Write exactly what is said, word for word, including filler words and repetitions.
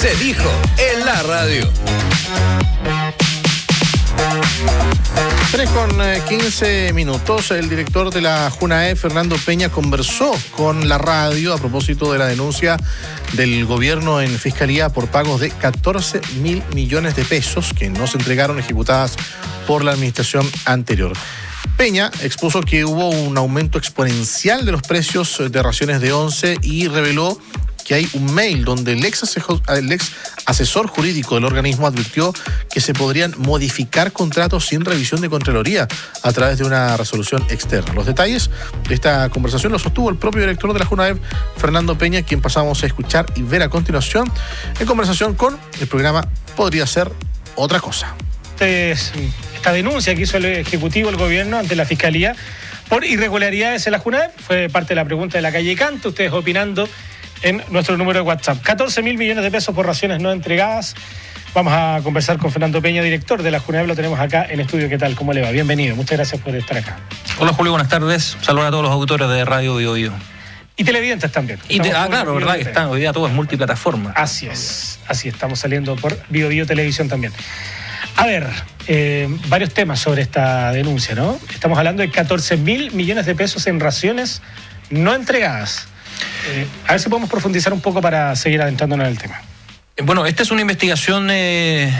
Se dijo en la radio. tres con quince minutos. El director de la JUNAEP, Fernando Peña, conversó con la radio a propósito de la denuncia del gobierno en Fiscalía por pagos de catorce mil millones de pesos que no se entregaron, ejecutadas por la administración anterior. Peña expuso que hubo un aumento exponencial de los precios de raciones de once y reveló que hay un mail donde el ex, asesor, el ex asesor jurídico del organismo advirtió que se podrían modificar contratos sin revisión de Contraloría a través de una resolución externa. Los detalles de esta conversación los sostuvo el propio director de la JUNAEP, Fernando Peña, quien pasamos a escuchar y ver a continuación en conversación con el programa Podría Ser Otra Cosa. Esta denuncia que hizo el Ejecutivo, el Gobierno, ante la Fiscalía por irregularidades en la JUNAEP fue parte de la pregunta de la calle Canto, ustedes opinando en nuestro número de WhatsApp. catorce mil millones de pesos por raciones no entregadas. Vamos a conversar con Fernando Peña, director de la JUNAEP, lo tenemos acá en estudio. ¿Qué tal? ¿Cómo le va? Bienvenido, muchas gracias por estar acá. Hola Julio, buenas tardes. Saludos a todos los auditores de Radio Bio Bio. Y televidentes también. Y te, ah, claro, verdad que están, hoy día todo es multiplataforma. Así es, así estamos saliendo por Bio Bio Televisión también. A ver, eh, varios temas sobre esta denuncia, ¿no? Estamos hablando de catorce mil millones de pesos en raciones no entregadas. Eh, a ver si podemos profundizar un poco para seguir adentrándonos en el tema. Bueno, esta es una investigación... Eh...